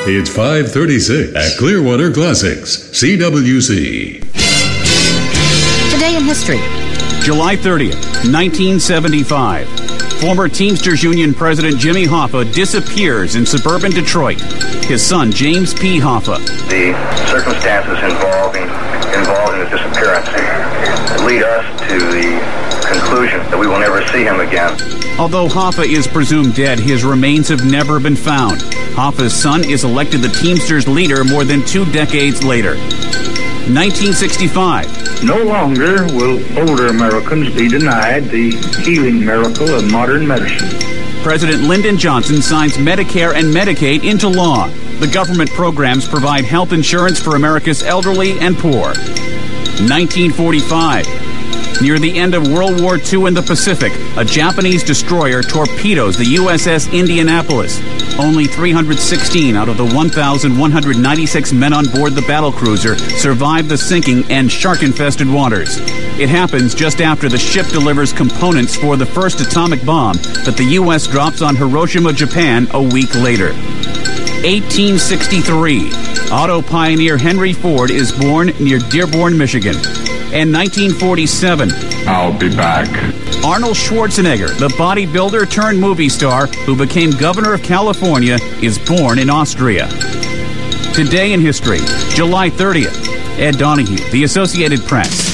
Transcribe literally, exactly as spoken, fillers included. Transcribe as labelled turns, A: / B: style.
A: It's five thirty-six at Clearwater Classics, C W C.
B: Today in history.
C: July thirtieth, nineteen seventy-five. Former Teamsters Union President Jimmy Hoffa disappears in suburban Detroit. His son, James P. Hoffa.
D: The circumstances involving involved in his disappearance lead us to the conclusion that we will never see him again.
C: Although Hoffa is presumed dead, his remains have never been found. Hoffa's son is elected the Teamsters leader more than two decades later. nineteen sixty-five.
E: No longer will older Americans be denied the healing miracle of modern medicine.
C: President Lyndon Johnson signs Medicare and Medicaid into law. The government programs provide health insurance for America's elderly and poor. nineteen forty-five. Near the end of World War Two in the Pacific, a Japanese destroyer torpedoes the U S S Indianapolis. Only three hundred sixteen out of the one thousand one hundred ninety-six men on board the battlecruiser survived the sinking and shark-infested waters. It happens just after the ship delivers components for the first atomic bomb that the U S drops on Hiroshima, Japan, a week later. eighteen sixty-three. Auto pioneer Henry Ford is born near Dearborn, Michigan. And nineteen forty-seven.
F: I'll be back.
C: Arnold Schwarzenegger, the bodybuilder turned movie star who became governor of California, is born in Austria. Today in history, July thirtieth. Ed Donahue, The Associated Press.